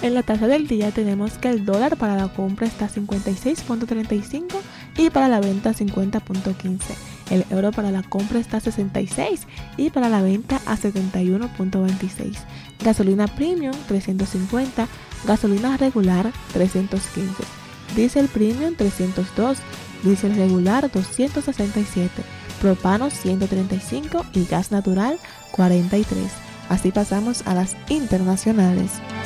En la tasa del día tenemos que el dólar para la compra está a 56.35 y para la venta 50.15. El euro para la compra está a 66 y para la venta a 71.26. Gasolina premium 350, gasolina regular 315, diésel premium 302, diésel regular 267, propano 135 y gas natural 43. Así pasamos a las internacionales.